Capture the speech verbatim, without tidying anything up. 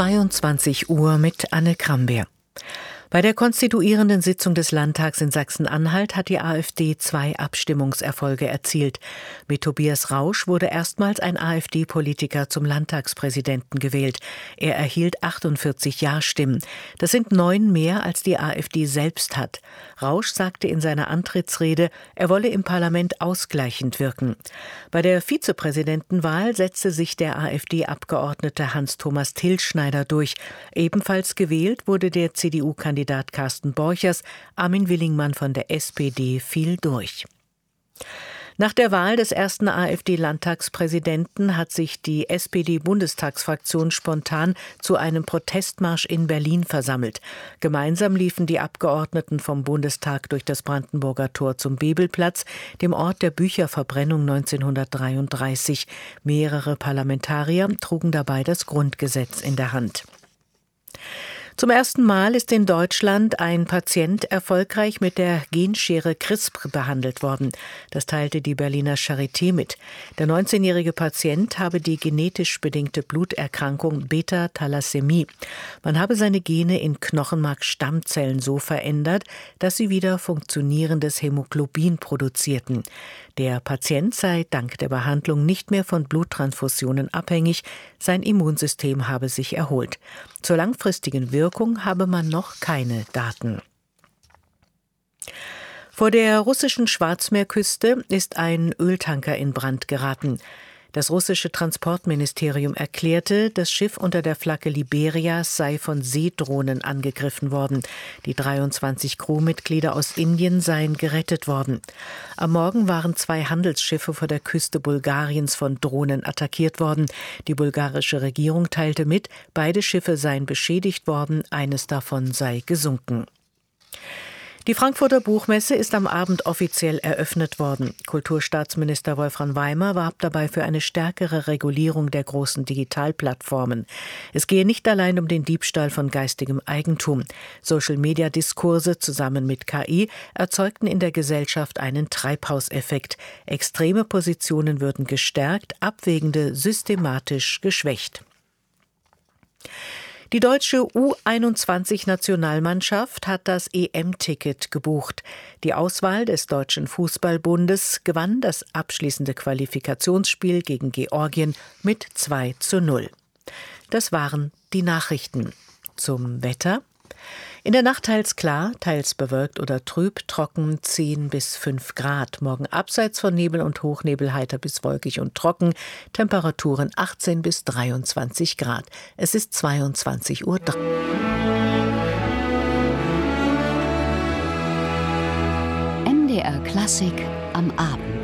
zweiundzwanzig Uhr mit Anne Krambeer. Bei der konstituierenden Sitzung des Landtags in Sachsen-Anhalt hat die AfD zwei Abstimmungserfolge erzielt. Mit Tobias Rausch wurde erstmals ein AfD-Politiker zum Landtagspräsidenten gewählt. Er erhielt achtundvierzig Ja-Stimmen. Das sind neun mehr, als die AfD selbst hat. Rausch sagte in seiner Antrittsrede, er wolle im Parlament ausgleichend wirken. Bei der Vizepräsidentenwahl setzte sich der AfD-Abgeordnete Hans-Thomas Tilschneider durch. Ebenfalls gewählt wurde der C D U-Kandidat Carsten Borchers. Armin Willingmann von der S P D fiel durch. Nach der Wahl des ersten AfD-Landtagspräsidenten hat sich die S P D-Bundestagsfraktion spontan zu einem Protestmarsch in Berlin versammelt. Gemeinsam liefen die Abgeordneten vom Bundestag durch das Brandenburger Tor zum Bebelplatz, dem Ort der Bücherverbrennung neunzehnhundertdreiunddreißig. Mehrere Parlamentarier trugen dabei das Grundgesetz in der Hand. Zum ersten Mal ist in Deutschland ein Patient erfolgreich mit der Genschere CRISPR behandelt worden. Das teilte die Berliner Charité mit. Der neunzehnjährige Patient habe die genetisch bedingte Bluterkrankung Beta-Thalassämie. Man habe seine Gene in Knochenmarkstammzellen so verändert, dass sie wieder funktionierendes Hämoglobin produzierten. Der Patient sei dank der Behandlung nicht mehr von Bluttransfusionen abhängig. Sein Immunsystem habe sich erholt. Zur langfristigen Wirkung habe man noch keine Daten. Vor der russischen Schwarzmeerküste ist ein Öltanker in Brand geraten. Das russische Transportministerium erklärte, das Schiff unter der Flagge Liberias sei von Seedrohnen angegriffen worden. Die dreiundzwanzig Crewmitglieder aus Indien seien gerettet worden. Am Morgen waren zwei Handelsschiffe vor der Küste Bulgariens von Drohnen attackiert worden. Die bulgarische Regierung teilte mit, beide Schiffe seien beschädigt worden, eines davon sei gesunken. Die Frankfurter Buchmesse ist am Abend offiziell eröffnet worden. Kulturstaatsminister Wolfram Weimer warb dabei für eine stärkere Regulierung der großen Digitalplattformen. Es gehe nicht allein um den Diebstahl von geistigem Eigentum. Social-Media-Diskurse zusammen mit K I erzeugten in der Gesellschaft einen Treibhauseffekt. Extreme Positionen würden gestärkt, abwägende systematisch geschwächt. Die deutsche U einundzwanzig-Nationalmannschaft hat das E M-Ticket gebucht. Die Auswahl des Deutschen Fußballbundes gewann das abschließende Qualifikationsspiel gegen Georgien mit zwei zu null. Das waren die Nachrichten. Zum Wetter. In der Nacht teils klar, teils bewölkt oder trüb, trocken zehn bis fünf Grad. Morgen abseits von Nebel und Hochnebel heiter bis wolkig und trocken. Temperaturen achtzehn bis dreiundzwanzig Grad. Es ist zweiundzwanzig Uhr. M D R Klassik am Abend.